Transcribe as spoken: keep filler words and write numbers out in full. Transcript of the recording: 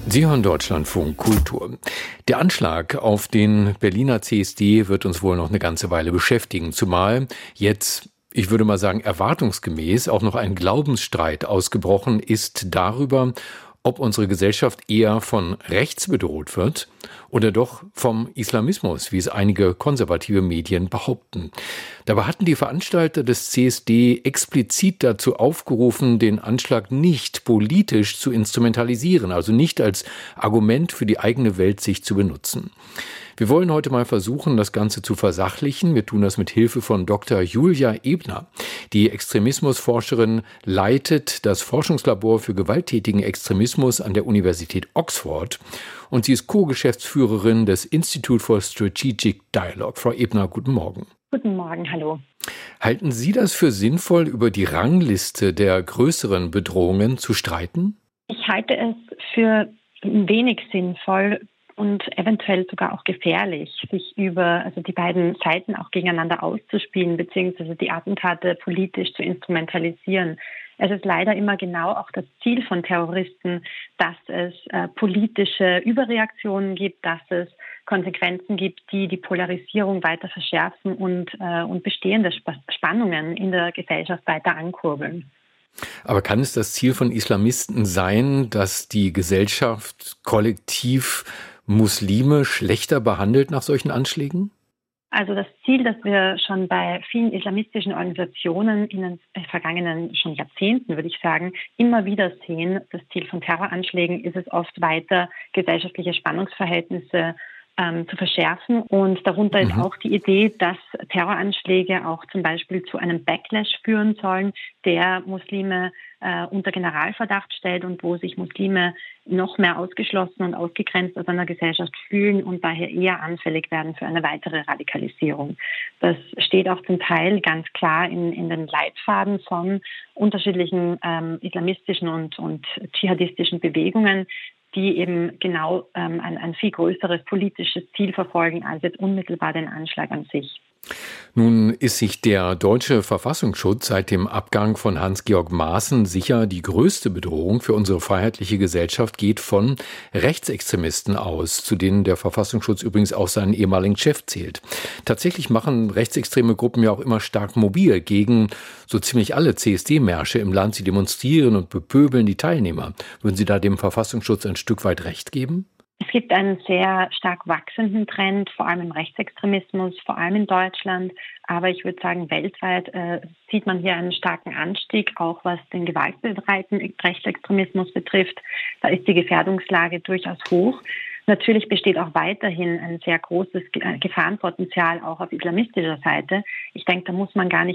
Sie hören Deutschlandfunk Kultur. Der Anschlag auf den Berliner C S D wird uns wohl noch eine ganze Weile beschäftigen, zumal jetzt, ich würde mal sagen, erwartungsgemäß auch noch ein Glaubensstreit ausgebrochen ist darüber, ob unsere Gesellschaft eher von rechts bedroht wird oder doch vom Islamismus, wie es einige konservative Medien behaupten. Dabei hatten die Veranstalter des C S D explizit dazu aufgerufen, den Anschlag nicht politisch zu instrumentalisieren, also nicht als Argument für die eigene Weltsicht zu benutzen. Wir wollen heute mal versuchen, das Ganze zu versachlichen. Wir tun das mit Hilfe von Doktor Julia Ebner. Die Extremismusforscherin leitet das Forschungslabor für gewalttätigen Extremismus an der Universität Oxford und sie ist Co-Geschäftsführerin des Institute for Strategic Dialogue. Frau Ebner, guten Morgen. Guten Morgen, hallo. Halten Sie das für sinnvoll, über die Rangliste der größeren Bedrohungen zu streiten? Ich halte es für wenig sinnvoll und eventuell sogar auch gefährlich, sich über also die beiden Seiten auch gegeneinander auszuspielen, beziehungsweise die Attentate politisch zu instrumentalisieren. Es ist leider immer genau auch das Ziel von Terroristen, dass es äh, politische Überreaktionen gibt, dass es Konsequenzen gibt, die die Polarisierung weiter verschärfen und, äh, und bestehende Sp- Spannungen in der Gesellschaft weiter ankurbeln. Aber kann es das Ziel von Islamisten sein, dass die Gesellschaft kollektiv Muslime schlechter behandelt nach solchen Anschlägen? Also das Ziel, das wir schon bei vielen islamistischen Organisationen in den vergangenen schon Jahrzehnten, würde ich sagen, immer wieder sehen, das Ziel von Terroranschlägen ist es oft weiter, gesellschaftliche Spannungsverhältnisse ähm, zu verschärfen. Und darunter ist Mhm. auch die Idee, dass Terroranschläge auch zum Beispiel zu einem Backlash führen sollen, der Muslime äh, unter Generalverdacht stellt und wo sich Muslime noch mehr ausgeschlossen und ausgegrenzt aus einer Gesellschaft fühlen und daher eher anfällig werden für eine weitere Radikalisierung. Das steht auch zum Teil ganz klar in, in den Leitfaden von unterschiedlichen ähm, islamistischen und, und dschihadistischen Bewegungen, die eben genau ähm, ein, ein viel größeres politisches Ziel verfolgen, als jetzt unmittelbar den Anschlag an sich. Nun ist sich der deutsche Verfassungsschutz seit dem Abgang von Hans-Georg Maaßen sicher, die größte Bedrohung für unsere freiheitliche Gesellschaft geht von Rechtsextremisten aus, zu denen der Verfassungsschutz übrigens auch seinen ehemaligen Chef zählt. Tatsächlich machen rechtsextreme Gruppen ja auch immer stark mobil gegen so ziemlich alle C S D-Märsche im Land. Sie demonstrieren und bepöbeln die Teilnehmer. Würden Sie da dem Verfassungsschutz ein Stück weit recht geben? Es gibt einen sehr stark wachsenden Trend, vor allem im Rechtsextremismus, vor allem in Deutschland. Aber ich würde sagen, weltweit äh, sieht man hier einen starken Anstieg, auch was den gewaltbereiten Rechtsextremismus betrifft. Da ist die Gefährdungslage durchaus hoch. Natürlich besteht auch weiterhin ein sehr großes Gefahrenpotenzial auch auf islamistischer Seite. Ich denke, da muss man gar nicht